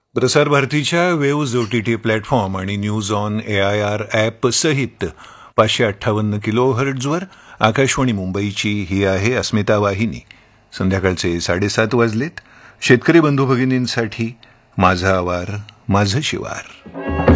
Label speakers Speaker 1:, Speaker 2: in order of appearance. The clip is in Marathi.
Speaker 1: प्रसार भारतीच्या वेव्ज OTT प्लॅटफॉर्म आणि न्यूज ऑन AIR ॲप सहित 558 किलोहर्ट्झवर आकाशवाणी मुंबईची ही आहे अस्मिता वाहिनी. संध्याकाळचे 7:30 वाजलेत. शेतकरी बंधू भगिनींसाठी माझा आवार माझं शिवार.